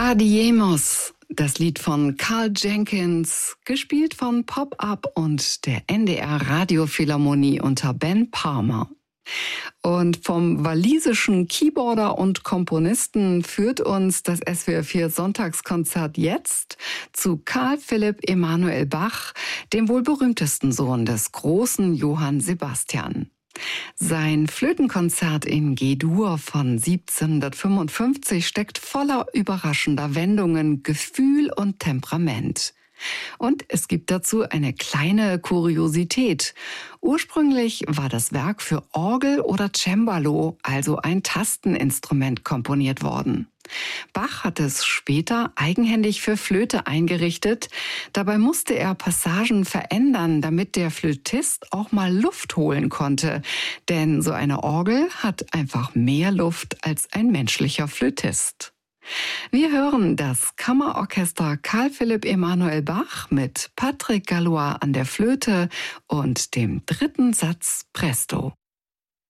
Adiemos, das Lied von Karl Jenkins, gespielt von Pop-Up und der NDR Radiophilharmonie unter Ben Palmer. Und vom walisischen Keyboarder und Komponisten führt uns das SWR4 Sonntagskonzert jetzt zu Carl Philipp Emanuel Bach, dem wohl berühmtesten Sohn des großen Johann Sebastian. Sein Flötenkonzert in G-Dur von 1755 steckt voller überraschender Wendungen, Gefühl und Temperament. Und es gibt dazu eine kleine Kuriosität. Ursprünglich war das Werk für Orgel oder Cembalo, also ein Tasteninstrument, komponiert worden. Bach hat es später eigenhändig für Flöte eingerichtet. Dabei musste er Passagen verändern, damit der Flötist auch mal Luft holen konnte. Denn so eine Orgel hat einfach mehr Luft als ein menschlicher Flötist. Wir hören das Kammerorchester Carl Philipp Emanuel Bach mit Patrick Gallois an der Flöte und dem dritten Satz Presto.